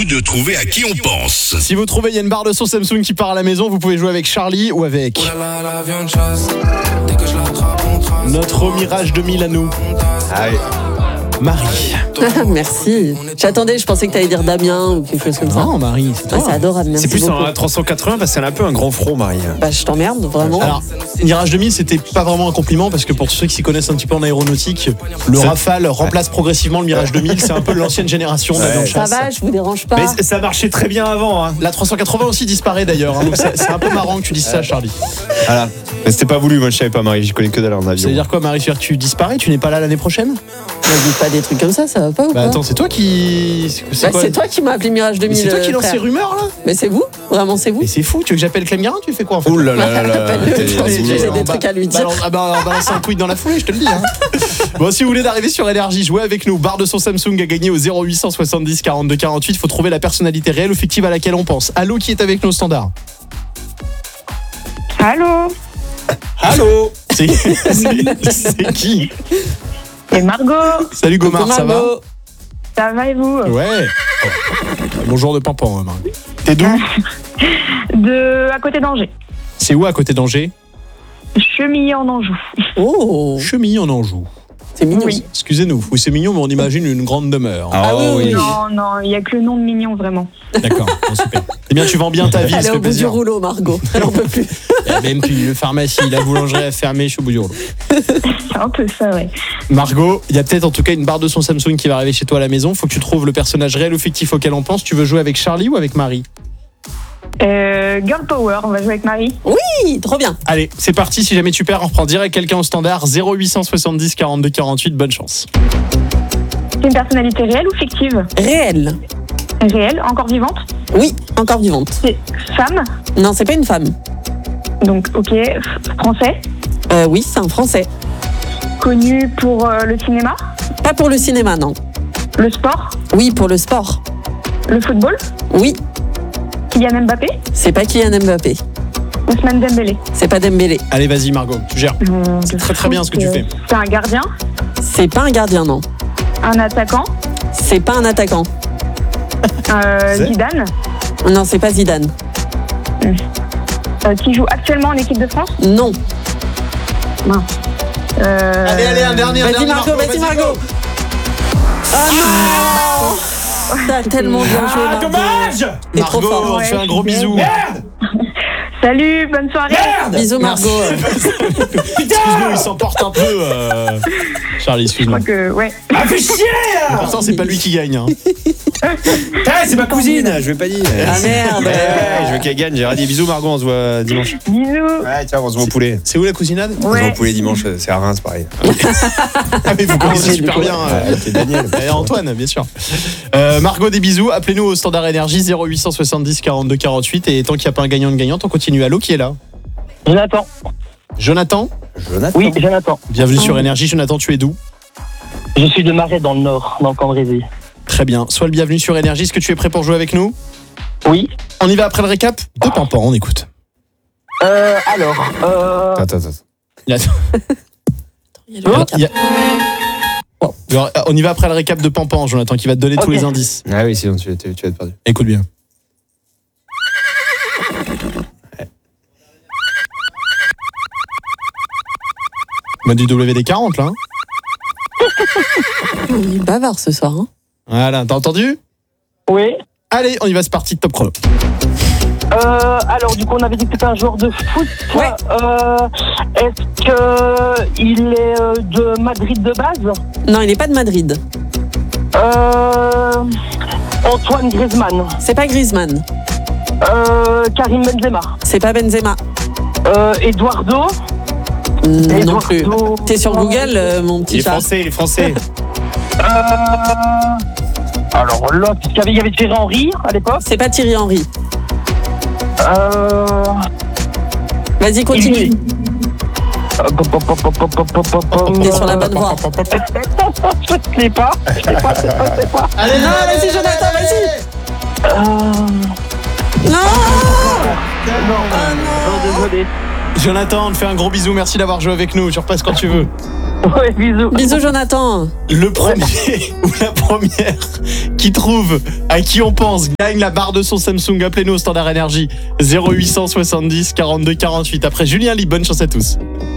de trouver à qui on pense. Si vous trouvez, il y a une barre de son Samsung qui part à la maison. Vous pouvez jouer avec Charlie ou avec notre Mirage 2000 à nous. Allez. Marie. Merci. J'attendais, je pensais que t'allais dire Damien ou quelque chose comme ça. Non, Marie, c'est toi. Ah, c'est adorable, merci C'est plus beaucoup. un 380 parce qu'elle a un peu un grand front, Marie. Bah, je t'emmerde, vraiment. Alors, Mirage 2000, c'était pas vraiment un compliment parce que pour tous ceux qui s'y connaissent un petit peu en aéronautique, le Rafale remplace progressivement le Mirage 2000. C'est un peu l'ancienne génération d'avions de Ça chasse. va, je vous dérange pas. Mais ça marchait très bien avant. Hein. La 380 aussi disparaît d'ailleurs. Donc c'est un peu marrant que tu dises ça, Charlie. Voilà. Mais c'était pas voulu, moi je savais pas, Marie. Je connais que dalle en avion. Ça veut dire quoi, Marie? Tu disparais? Tu n'es pas là l'année prochaine? Ne dis pas des trucs comme ça va pas ou Bah pas? attends, c'est toi qui. Bah, c'est toi qui m'as appelé Mirage 2000. Mais c'est toi qui lance frère. ces rumeurs là? Mais c'est vous? Vraiment, c'est vous? Mais c'est fou, tu veux que j'appelle Clem Garin? Tu fais quoi en fait? Ouh là là là là. J'ai des trucs à lui dire. Balance un tweet dans la foulée, je te le dis. Hein. Bon, si vous voulez d'arriver sur Énergie, jouez avec nous. Barre de son Samsung à gagner au 0800 70 42 48. Faut trouver la personnalité réelle ou fictive à laquelle on pense. Allô, qui est avec nous au standard? Allô, Allô. C'est qui? c'est Margot. Salut Gomard, ça va? Margot. Ça va et vous? Ouais. Bonjour de Pampan, hein, Marie. T'es d'où? À côté d'Angers. C'est où à côté d'Angers? Chemillé en Anjou. Oh, Chemillé en Anjou. c'est mignon. Oui. Excusez-nous, oui c'est mignon mais on imagine une grande demeure. Ah oui. Non, il n'y a que le nom de mignon, vraiment. D'accord, bon, super. Eh bien tu vends bien ta vie, Elle ça est fait au bout du plaisir. rouleau, Margot. Elle en peut plus. La BMP, le pharmacie, la boulangerie a fermé, je suis au bout du rouleau. C'est un peu ça, ouais. Margot, il y a peut-être en tout cas une barre de son Samsung qui va arriver chez toi à la maison. Faut que tu trouves le personnage réel ou fictif auquel on pense. Tu veux jouer avec Charlie ou avec Marie? Girl Power, on va jouer avec Marie. Oui, trop bien. Allez, c'est parti. Si jamais tu perds, on reprend direct quelqu'un au standard. 0800 70 42 48. Bonne chance. C'est une personnalité réelle ou fictive? Réelle. Réelle, encore vivante. Oui, encore vivante. C'est femme, Non, c'est pas une femme. donc ok, français. Oui, c'est un Français. Connu pour le cinéma, Pas pour le cinéma, non. le sport, Oui, pour le sport. le football. Oui, Kylian Mbappé, c'est pas Kylian Mbappé. Ousmane Dembélé. C'est pas Dembélé. Allez, vas-y, Margot, tu gères. C'est très, très bien ce que tu fais. C'est un gardien, C'est pas un gardien, non. un attaquant, C'est pas un attaquant. Zidane, Non, c'est pas Zidane. qui joue actuellement en équipe de France. Non. Allez, un dernier. Vas-y, Margot, vas-y, Margot. Ah non. T'as tellement bien joué, Margot. Dommage. T'es trop Margot, fort. on te fait un gros bisou. Merde. Salut, bonne soirée. Bisous, Margot. Excuse-nous, il s'emporte un peu. Charlie, Je crois excuse-moi. que, ouais. Ah, fais chier là. Pourtant, c'est pas lui qui gagne. Hein. C'est ma cousine, je vais pas dire. Ah merde. Ouais, je veux qu'elle gagne. J'ai rien dit. Bisous, Margot, on se voit dimanche. Bisous. Ouais, tiens, on se voit au poulet. C'est où la cousinade? On se voit Ouais. au poulet dimanche, c'est à Reims, pareil. Ah, mais vous connaissez super bien. C'est Daniel. Et Antoine, bien sûr. Margot, des bisous. Appelez-nous au standard énergie 0870 42 48. Et tant qu'il n'y a pas un gagnant, une gagnante, on continue. Allô, qui est là? Jonathan. Jonathan? Jonathan. Oui, Jonathan. Bienvenue sur Énergie. Jonathan, tu es d'où? Je suis de Marais dans le Nord, dans le Cambrésis. Très bien. Sois le bienvenu sur Énergie. Est-ce que tu es prêt pour jouer avec nous? Oui. On y va après le récap de Pampan. On écoute. Attends. Il y a- il y a- Alors, on y va après le récap de Pampan, Jonathan, qui va te donner tous Ok. les indices. Ah oui, sinon tu vas être perdu. Écoute bien. Mode du WD-40 là. Hein. On est bavard ce soir. Hein. Voilà, t'as entendu? Oui. Allez, on y va, c'est parti, top chrono. Alors, du coup, on avait dit que c'était un joueur de foot. Ouais. Est-ce qu'il est de Madrid de base? Non, il n'est pas de Madrid. Antoine Griezmann. C'est pas Griezmann. Karim Benzema. C'est pas Benzema. Eduardo. Non Eduardo. plus. T'es sur Google, mon petit chat. Il est français. Alors là, puisqu'il y avait Thierry Henry à l'époque. C'est pas Thierry Henry. Vas-y, continue. T'es sur la bonne voie. Je ne sais pas. Allez, Non, vas-y, Jonathan, vas-y. Non. Non, désolé. Jonathan, on te fait un gros bisou, merci d'avoir joué avec nous, tu repasses quand tu veux. Ouais, bisous. Bisous, Jonathan. Le premier ou la première qui trouve à qui on pense gagne la barre de son Samsung. Appelez-nous au standard énergie 0870 42 48. Après Julien Lee, bonne chance à tous.